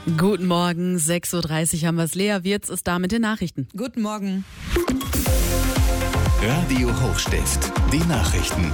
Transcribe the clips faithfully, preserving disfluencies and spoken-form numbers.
Guten Morgen, sechs Uhr dreißig haben wir es. Lea Wirz ist da mit den Nachrichten. Guten Morgen. Radio Hochstift, die Nachrichten.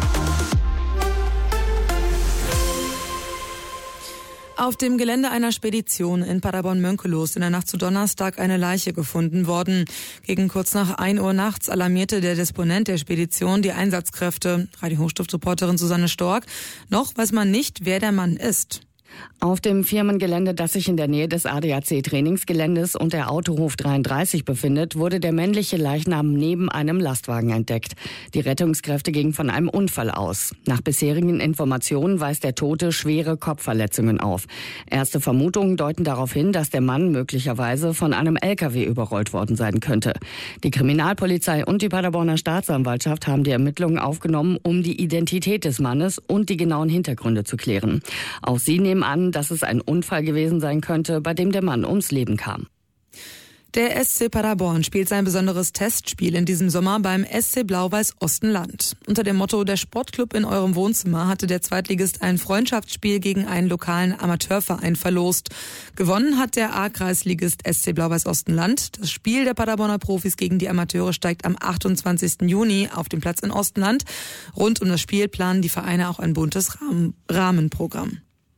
Auf dem Gelände einer Spedition in Paderborn-Mönkeloh ist in der Nacht zu Donnerstag eine Leiche gefunden worden. Gegen kurz nach ein Uhr nachts alarmierte der Disponent der Spedition die Einsatzkräfte. Radio Hochstift-Reporterin Susanne Stork. Noch weiß man nicht, wer der Mann ist. Auf dem Firmengelände, das sich in der Nähe des A D A C-Trainingsgeländes und der Autohof dreiunddreißig befindet, wurde der männliche Leichnam neben einem Lastwagen entdeckt. Die Rettungskräfte gingen von einem Unfall aus. Nach bisherigen Informationen weist der Tote schwere Kopfverletzungen auf. Erste Vermutungen deuten darauf hin, dass der Mann möglicherweise von einem L K W überrollt worden sein könnte. Die Kriminalpolizei und die Paderborner Staatsanwaltschaft haben die Ermittlungen aufgenommen, um die Identität des Mannes und die genauen Hintergründe zu klären. Auch sie nehmen an, dass es ein Unfall gewesen sein könnte, bei dem der Mann ums Leben kam. Der S C Paderborn spielt sein besonderes Testspiel in diesem Sommer beim S C Blau-Weiß Ostenland. Unter dem Motto "Der Sportclub in eurem Wohnzimmer" hatte der Zweitligist ein Freundschaftsspiel gegen einen lokalen Amateurverein verlost. Gewonnen hat der A-Kreisligist S C Blau-Weiß Ostenland. Das Spiel der Paderborner Profis gegen die Amateure steigt am achtundzwanzigsten Juni auf den Platz in Ostenland. Rund um das Spiel planen die Vereine auch ein buntes Rahmen- Rahmenprogramm.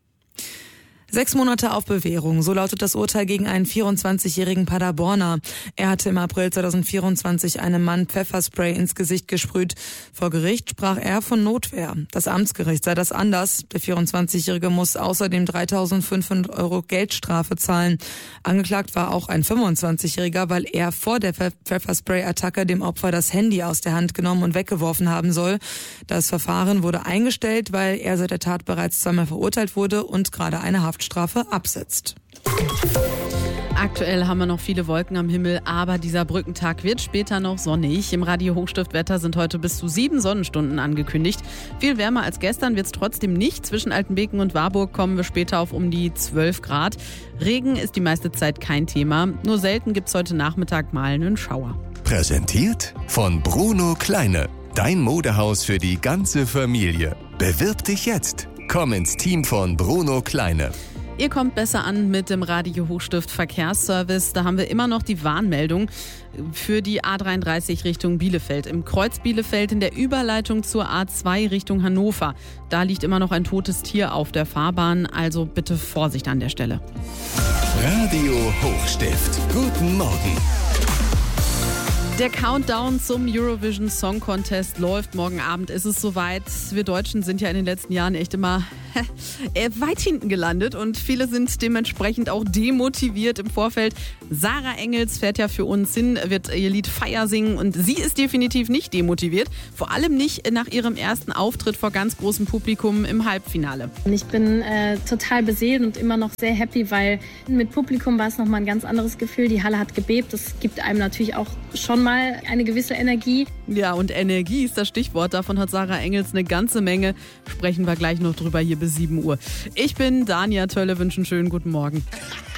Sechs Monate auf Bewährung, so lautet das Urteil gegen einen vierundzwanzigjährigen Paderborner. Er hatte im April zweitausendvierundzwanzig einem Mann Pfefferspray ins Gesicht gesprüht. Vor Gericht sprach er von Notwehr. Das Amtsgericht sah das anders. Der vierundzwanzigjährige muss außerdem dreitausendfünfhundert Euro Geldstrafe zahlen. Angeklagt war auch ein fünfundzwanzigjähriger, weil er vor der Pfefferspray-Attacke dem Opfer das Handy aus der Hand genommen und weggeworfen haben soll. Das Verfahren wurde eingestellt, weil er seit der Tat bereits zweimal verurteilt wurde und gerade eine Haft Strafe absetzt. Aktuell haben wir noch viele Wolken am Himmel, aber dieser Brückentag wird später noch sonnig. Im Radio Hochstift-Wetter sind heute bis zu sieben Sonnenstunden angekündigt. Viel wärmer als gestern wird es trotzdem nicht. Zwischen Altenbeken und Warburg kommen wir später auf um die zwölf Grad. Regen ist die meiste Zeit kein Thema. Nur selten gibt es heute Nachmittag mal einen Schauer. Präsentiert von Bruno Kleine. Dein Modehaus für die ganze Familie. Bewirb dich jetzt. Komm ins Team von Bruno Kleine. Ihr kommt besser an mit dem Radio Hochstift Verkehrsservice. Da haben wir immer noch die Warnmeldung für die A dreiunddreißig Richtung Bielefeld. Im Kreuz Bielefeld in der Überleitung zur A zwei Richtung Hannover. Da liegt immer noch ein totes Tier auf der Fahrbahn. Also bitte Vorsicht an der Stelle. Radio Hochstift. Guten Morgen. Der Countdown zum Eurovision Song Contest läuft. Morgen Abend ist es soweit. Wir Deutschen sind ja in den letzten Jahren echt immer weit hinten gelandet und viele sind dementsprechend auch demotiviert im Vorfeld. Sarah Engels fährt ja für uns hin, wird ihr Lied Feier singen und sie ist definitiv nicht demotiviert. Vor allem nicht nach ihrem ersten Auftritt vor ganz großem Publikum im Halbfinale. Ich bin äh, total beseelt und immer noch sehr happy, weil mit Publikum war es nochmal ein ganz anderes Gefühl. Die Halle hat gebebt. Das gibt einem natürlich auch schon mal eine gewisse Energie. Ja, und Energie ist das Stichwort. Davon hat Sarah Engels eine ganze Menge. Sprechen wir gleich noch drüber hier bis sieben Uhr. Ich bin Dania Tölle, wünsche einen schönen guten Morgen.